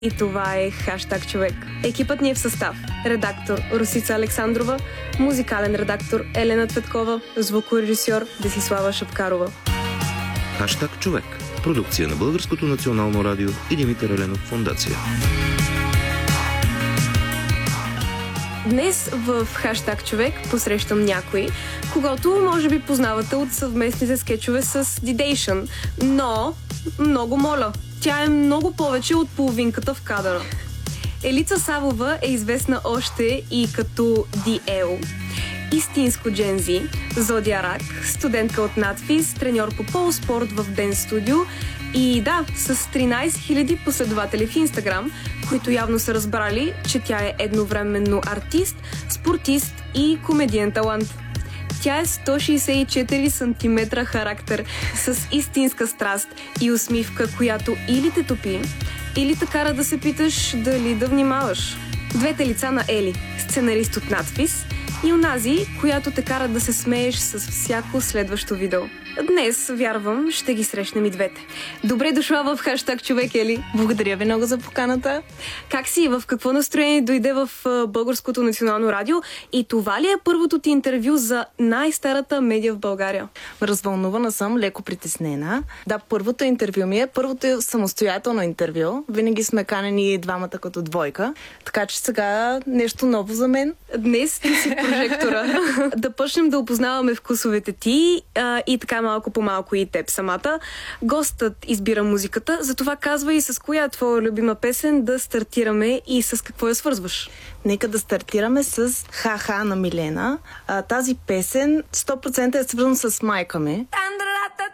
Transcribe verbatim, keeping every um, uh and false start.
И това е Хаштаг човек. Екипът ни е в състав: редактор Росица Александрова, музикален редактор Елена Цветкова, звукорежисьор Десислава Шапкарова. Хаштаг човек. Продукция на Българското национално радио и Димитър Еленов фондация. Днес в Хаштаг човек посрещам някой, когато може би познавате от съвместните скетчове с Didation, но много моля, тя е много повече от половинката в кадъра. Елица Савова е известна още и като Ди Ел, истинско джензи, Зодия Рак, студентка от надфис, треньор по полуспорт в Ден Студио и да, с тринайсет хиляди последователи в Инстаграм, които явно са разбрали, че тя е едновременно артист, спортист и комедиен талант. Тя е сто шейсет и четири сантиметра характер с истинска страст и усмивка, която или те топи, или те кара да се питаш дали да внимаваш. Двете лица на Ели, сценарист от надфис, и онази, която те кара да се смееш с всяко следващо видео. Днес, вярвам, ще ги срещнем и двете. Добре дошла в Хаштаг човек, Ели. Благодаря ви много за поканата. Как си? В какво настроение дойде в Българското национално радио? И това ли е първото ти интервю за най-старата медия в България? Развълнувана съм, леко притеснена. Да, първото интервю ми е първото самостоятелно интервю. Винаги сме канени двамата като двойка. Така че сега нещо ново за мен. Днес ти си прожектора. Да почнем да опознаваме вкусовете ти а, и така малко по малко и теб самата. Гостът избира музиката, затова казва и с коя е твоя любима песен да стартираме и с какво я свързваш. Нека да стартираме с Ха-ха на Милена. А, тази песен сто процента е свързана с майка ми.